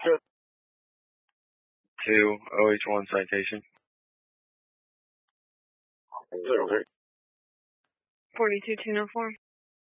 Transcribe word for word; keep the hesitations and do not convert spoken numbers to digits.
Two O H one citation. Zero three. forty-two two oh four.